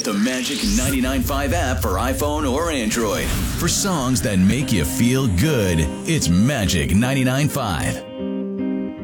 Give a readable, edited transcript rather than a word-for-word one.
the Magic 99.5 app for iPhone or Android. For songs that make you feel good, it's Magic 99.5.